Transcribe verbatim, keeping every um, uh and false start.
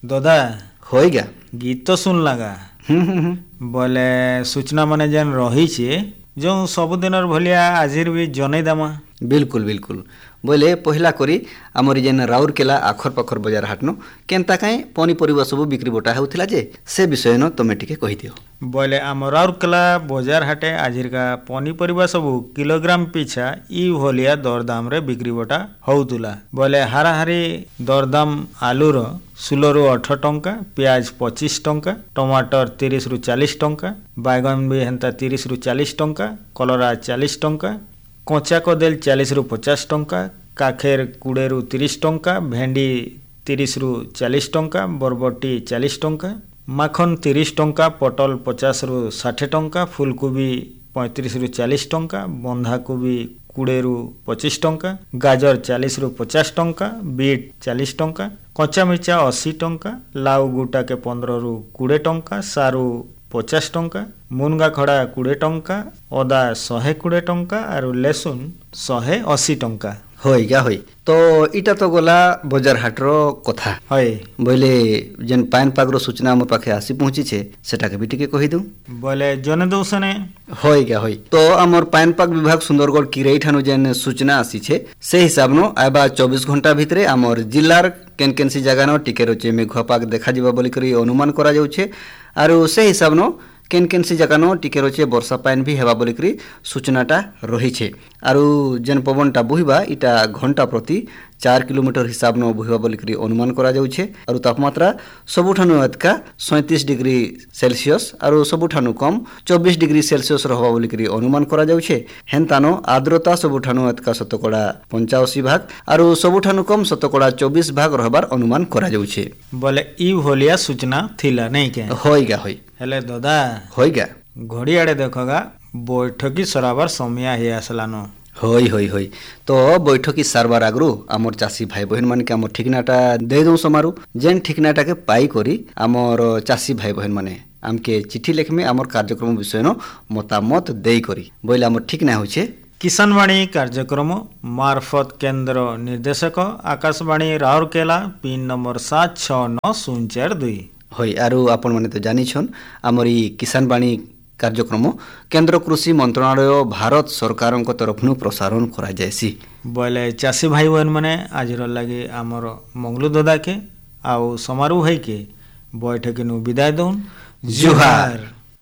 दादा हो गया गीत तो सुन लगा हम्म हम्म हम्म। बोले सूचना माने जेन रही जो सबुदिन भलिया आजिर भी जनै दमा बिल्कुल बिल्कुल बोले पहला करी आमर जेन राउरकेला आखर पाखर बजार हाटनो केनता काए पनीपरिबा सब बिक्री बटा होउथिला जे से विषय न तमे टिके कहि दियो। बोले आम राउरकेला बजार हाटे आजिर का पनीपरिबा सब किलोग्राम पिछा ई भलिया दरदाम रे बिक्री बटा होउतुला। बोले हाराहारी दरदाम आलूर षोलो रु अठर टंका, प्याज पच्चीस टंका, टमाटर तीस रु चालीस टंका, बैगन भी हेन्ता तीस रु चालीस टंका, कलरा चालीस टंका, कच्चा कदेल चालीस रु पचास टंका, काखेर कोड़े रु तीस टंका, भेंडी तीस रु चालीस टंका, बरबटी चालीस टंका, माखन तीस टंका, पटल पचास रु साठ टंका, फूलकोबी पैंतीस रु चालीस टंका, बंधाकोबी कोड़े रु पच्चीस टंका, गाजर चालीस रु पचास टंका, बीट चालीस टंका, कच्चा मिर्चा अस्सी टंका, लाउ गुटा के पंद्रह रु कोड़े टंका, सारू पचास टंका, मुनगा खड़ा कोड़े टंका, अदा शहे कोड़े टंका और लेसुन शहे अस्सी टंका। होई गया होई तो इटा तो गला बजार हाटरो कथा हय बोले जेन पान पागरो सूचना हम पाखे आसी पहुंची छे सेटा के भी टिके कहि दउ बोले जने दउसने होई गया होई तो हमर पान पाग विभाग सुंदरगढ़ किरई ठानु जेन सूचना आसी छे से हिसाब नो आबा चौबीस घंटा भितरे हमर जिल्लार केन केन सी जगह न टिके रोचे मेघ पाग देखा जिबा बोली करी अनुमान करा जाउ छे आरो से हिसाब नो केन केन सी जगह न टिके रोचे वर्षा पाइन भी हेबा बोली करी सूचनाटा रही छे आरो जेन पवनटा बहिबा इटा घंटा प्रति चार किलोमीटर हिसाब न बहिबा बोली करी अनुमान करा जाउ छे आरो तापमात्रा सबुठानु अतका सैंतीस डिग्री सेल्सियस आरो सबुठानु कम चौबीस डिग्री सेल्सियस रहबा बोली करी अनुमान करा जाउ छे हेनतानो आर्द्रता सबुठानु अतका शतकड़ा पचासी भाग आरो सबुठानु कम शतकड़ा चौबीस भाग रहबार अनुमान करा जाउ छे बोले ई भलिया सूचना थिला नहीं के होई गया होई हेले दादा होई गया घड़ी आड़े देखोगा बैठकी सराबार समय हे आसलानो होई होई होई तो बैठकी सारबार आगरू आमर चासी भाई बहन मान के आमर ठिकनाटा दे दउ समारू जेन ठिकनाटा के पाई करी आमर चासी भाई बहन माने आमके चिट्ठी लेखमे आमर कार्यक्रम विषय न मतामत देई करी बोले आमर ठिकना होचे किसानवाणी कार्यक्रम मार्फत केंद्र निर्देशक आकाशवाणी राउरकेला पिन नंबर सात छः नौ शून्य चार दुई होई आरो आपण माने तो जानी छन आमर ई किसानवाणी कार्यक्रम केंद्र कृषि मंत्रालय भारत सरकार तरफ प्रसारण करा जायसी बोले चासी भाई बहन माने आज लगे आमर मंगलू दादा के आउ समारोह है के बैठक नु विदाय दउन जुहार।